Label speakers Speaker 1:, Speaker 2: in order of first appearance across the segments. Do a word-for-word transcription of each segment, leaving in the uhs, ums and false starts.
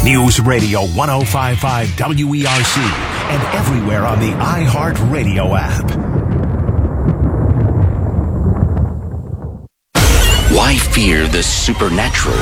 Speaker 1: News Radio one oh five point five W E R C and everywhere on the iHeartRadio app. Why fear the supernatural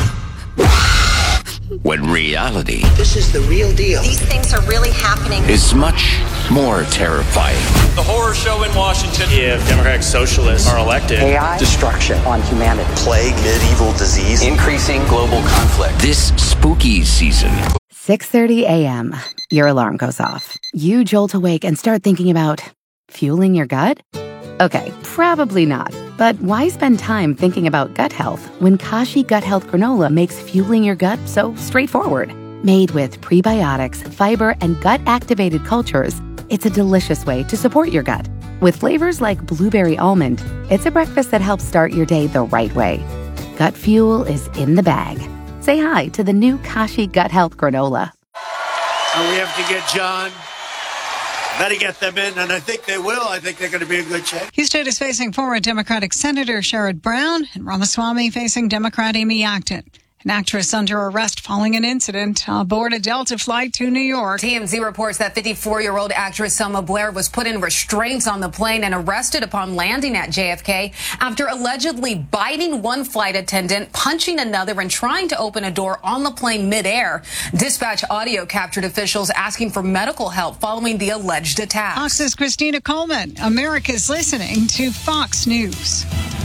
Speaker 1: when reality,
Speaker 2: this is the real deal.
Speaker 3: These things are really happening.
Speaker 1: Is much more terrifying?
Speaker 4: The horror show in Washington. If Democratic socialists are elected.
Speaker 2: A I. Destruction on humanity.
Speaker 5: Plague, medieval disease.
Speaker 6: Increasing global conflict.
Speaker 1: This spooky season.
Speaker 7: six thirty a.m. Your alarm goes off. You jolt awake and start thinking about fueling your gut? Okay, probably not. But why spend time thinking about gut health when Kashi Gut Health Granola makes fueling your gut so straightforward? Made with prebiotics, fiber, and gut-activated cultures, it's a delicious way to support your gut. With flavors like blueberry almond, it's a breakfast that helps start your day the right way. Gut fuel is in the bag. Say hi to the new Kashi Gut Health Granola.
Speaker 8: And we have to get John. Better get them in, and I think they will. I think they're going to be a good check.
Speaker 9: Houston is facing former Democratic Senator Sherrod Brown and Ramaswamy facing Democrat Amy Acton. An actress under arrest following an incident aboard a Delta flight to New York.
Speaker 10: T M Z reports that fifty-four-year-old actress Selma Blair was put in restraints on the plane and arrested upon landing at J F K after allegedly biting one flight attendant, punching another, and trying to open a door on the plane midair. Dispatch audio captured officials asking for medical help following the alleged attack.
Speaker 9: Fox's Christina Coleman. America's listening to Fox News.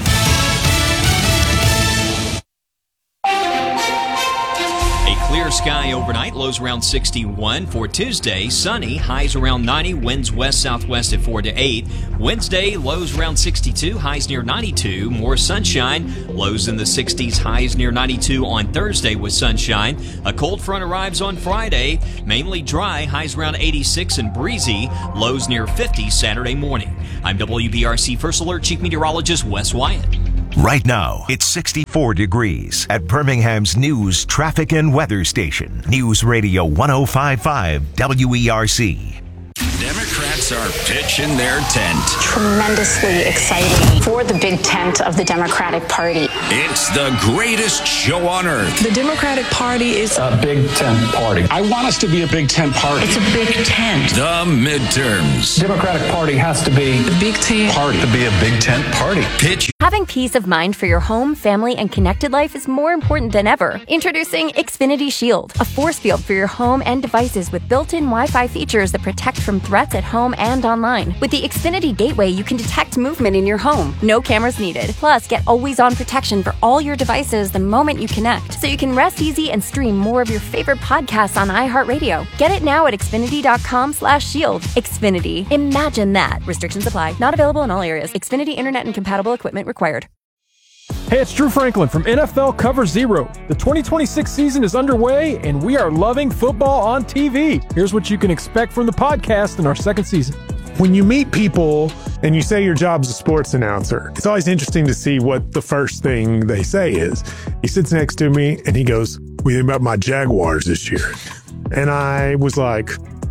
Speaker 11: Clear sky overnight, lows around sixty-one. For Tuesday, sunny, highs around ninety, winds west-southwest at four to eight. Wednesday, lows around sixty-two, highs near ninety-two. More sunshine, lows in the sixties, highs near ninety-two on Thursday with sunshine. A cold front arrives on Friday, mainly dry, highs around eighty-six and breezy, lows near fifty Saturday morning. I'm W B R C First Alert Chief Meteorologist Wes Wyatt.
Speaker 1: Right now, it's sixty-four degrees at Birmingham's News, Traffic, and Weather Station. News Radio one oh five point five W E R C.
Speaker 12: Democrats are pitching their tent.
Speaker 13: Tremendously exciting for the big tent of the Democratic Party.
Speaker 12: It's the greatest show on earth.
Speaker 14: The Democratic Party is
Speaker 15: a big tent party. I want us to be a big tent party.
Speaker 14: It's a big tent.
Speaker 12: The midterms.
Speaker 15: Democratic Party has to be
Speaker 14: the big tent
Speaker 15: party. To be a big tent party.
Speaker 12: Pitch.
Speaker 16: Having peace of mind for your home, family, and connected life is more important than ever. Introducing Xfinity Shield, a force field for your home and devices with built-in Wi-Fi features that protect from threats at home and online. With the Xfinity Gateway, you can detect movement in your home. No cameras needed. Plus, get always-on protection for all your devices the moment you connect, so you can rest easy and stream more of your favorite podcasts on iHeartRadio. Get it now at Xfinity.com slash shield. Xfinity. Imagine that. Restrictions apply. Not available in all areas. Xfinity Internet and compatible equipment required.
Speaker 17: Hey, it's Drew Franklin from N F L Cover Zero. The twenty twenty-six season is underway, and we are loving football on T V. Here's what you can expect from the podcast in our second season.
Speaker 18: When you meet people and you say your job's a sports announcer, it's always interesting to see what the first thing they say is. He sits next to me, and he goes, "What do you think about my Jaguars this year?" And I was like,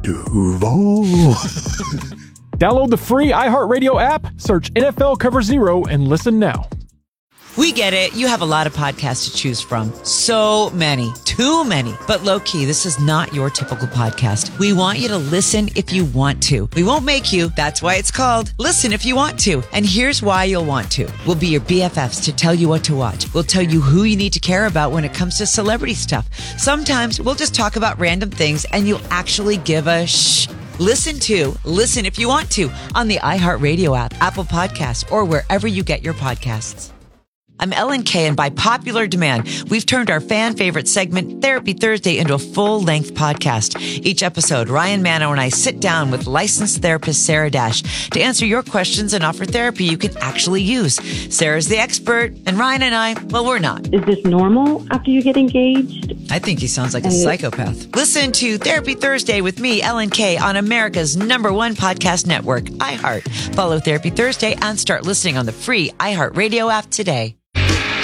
Speaker 18: Duval.
Speaker 17: Download the free iHeartRadio app, search N F L Cover Zero, and listen now.
Speaker 19: We get it. You have a lot of podcasts to choose from. So many. Too many. But low-key, this is not your typical podcast. We want you to listen if you want to. We won't make you. That's why it's called Listen If You Want To. And here's why you'll want to. We'll be your B F Fs to tell you what to watch. We'll tell you who you need to care about when it comes to celebrity stuff. Sometimes we'll just talk about random things and you'll actually give a shh. Listen to Listen If You Want To on the iHeartRadio app, Apple Podcasts, or wherever you get your podcasts. I'm Ellen Kay, and by popular demand, we've turned our fan favorite segment, Therapy Thursday, into a full-length podcast. Each episode, Ryan Mano and I sit down with licensed therapist Sarah Dash to answer your questions and offer therapy you can actually use. Sarah's the expert, and Ryan and I, well, we're not.
Speaker 20: Is this normal after you get engaged?
Speaker 19: I think he sounds like a psychopath. Listen to Therapy Thursday with me, Ellen Kay, on America's number one podcast network, iHeart. Follow Therapy Thursday and start listening on the free iHeartRadio app today.